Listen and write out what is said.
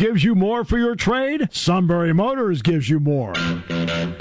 gives you more for your trade? Sunbury Motors gives you more.